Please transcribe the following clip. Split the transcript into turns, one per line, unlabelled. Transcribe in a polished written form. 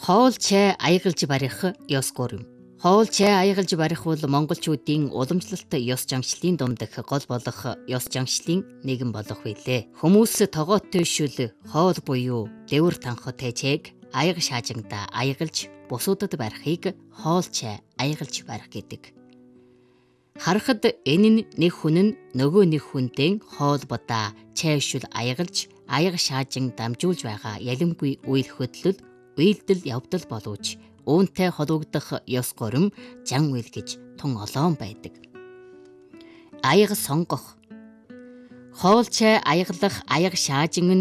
Хоол чай аягалж барих ёс гурим. Хоол чай аягалж барих бол монголчуудын уламжлалт ёс заншлын дундах гол болох ёс заншлын нэгэн болох билээ. Хүмүүс тогоотой шүл хоол буюу дэвэр танхтай чайг аяг шаажингда аягалж бусуудад барихыг хоол чай аягалж барих гэдэг. Харахад энэ нь нэг хүн нь нөгөө нэг хүнтэй хоолбодоо чай шүл аягалж аяг шаажин дамжуулж байгаа ялимгүй үйл хөдлөл үйлдэл явдал боловч үүнтэй холбогдох ёс гурим жан үйл гэж тун олоон байдаг. Аяг сонгох. Хоол чай аяглах аяг шаажин